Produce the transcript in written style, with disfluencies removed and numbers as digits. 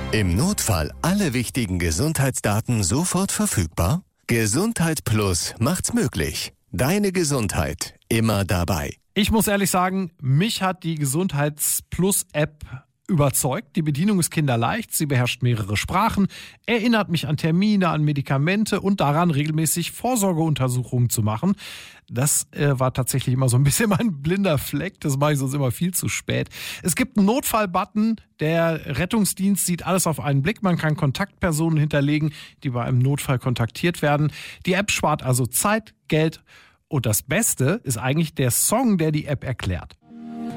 Im Notfall alle wichtigen Gesundheitsdaten sofort verfügbar? Gesundheit Plus macht's möglich. Deine Gesundheit immer dabei. Ich muss ehrlich sagen, mich hat die Gesundheits-Plus-App überzeugt. Die Bedienung ist kinderleicht, sie beherrscht mehrere Sprachen, erinnert mich an Termine, an Medikamente und daran, regelmäßig Vorsorgeuntersuchungen zu machen. Das war tatsächlich immer so ein bisschen mein blinder Fleck. Das mache ich sonst immer viel zu spät. Es gibt einen Notfall-Button. Der Rettungsdienst sieht alles auf einen Blick. Man kann Kontaktpersonen hinterlegen, die bei einem Notfall kontaktiert werden. Die App spart also Zeit, Geld. Und das Beste ist eigentlich der Song, der die App erklärt.